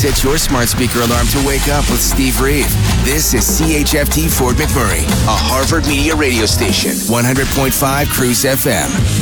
Set your smart speaker alarm to wake up with Steve Reeve. This is CHFT Fort McMurray, a Harvard Media radio station, 100.5 Cruise FM.